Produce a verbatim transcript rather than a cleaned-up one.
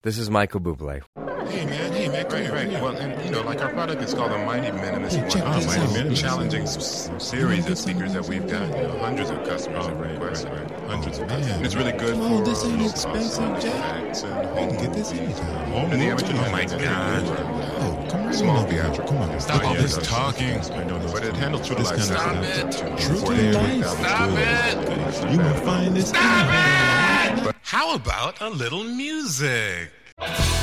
This is Michael Bublé. Hey man, hey man, right, right. Well, and you know, like our product is called the Mighty Minimus. Hey, check one. this Mighty out. Minimus. Challenging s- series of speakers that we've got. You know, hundreds of customers have requested. Hundreds of customers. And it's really good Come on, for this ain't low expensive, cost Jack. effects and You home can get this movies. anytime. Home and the original. Oh my God. Oh, come on. Small over here. theatrical. Come on. Stop Look all at this this. talking. I know, but it handles true to This life. kind of sound. Stop it. True to forty-eight life. thousand. Stop Good. it. You will find this anywhere. How about a little music?